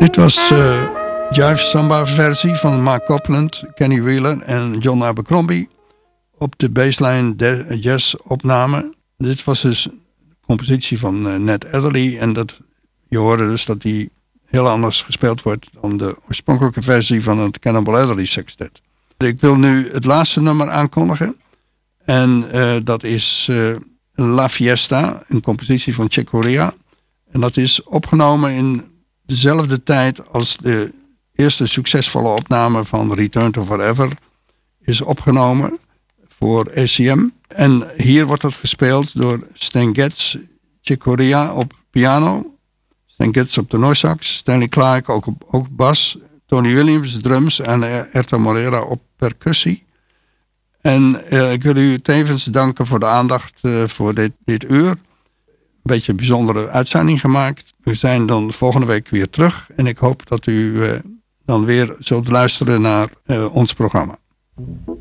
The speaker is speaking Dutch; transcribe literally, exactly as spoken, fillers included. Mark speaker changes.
Speaker 1: Dit was uh, Jive Samba versie van Mark Copland, Kenny Wheeler en John Abercrombie op de baseline de jazz opname. Dit was dus een compositie van uh, Ned Adderley en dat, je hoorde dus dat die heel anders gespeeld wordt dan de oorspronkelijke versie van het Cannonball Adderley Sextet. Ik wil nu het laatste nummer aankondigen en uh, dat is uh, La Fiesta, een compositie van Chick Corea. En dat is opgenomen in dezelfde tijd als de eerste succesvolle opname van Return to Forever is opgenomen voor A C M. En hier wordt het gespeeld door Stan Getz, Chick Corea op piano, Stan Getz op tenorsax, Stanley Clarke ook op ook bas, Tony Williams drums en Erto Morera op percussie. En uh, ik wil u tevens danken voor de aandacht uh, voor dit, dit uur. Een beetje een bijzondere uitzending gemaakt. We zijn dan volgende week weer terug. En ik hoop dat u uh, dan weer zult luisteren naar uh, ons programma.